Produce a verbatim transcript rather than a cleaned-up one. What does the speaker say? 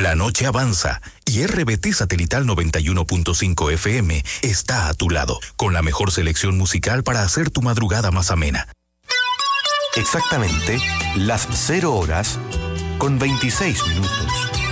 La noche avanza y R B T Satelital noventa y uno punto cinco F M está a tu lado, con la mejor selección musical para hacer tu madrugada más amena. Exactamente las cero horas con veintiséis minutos.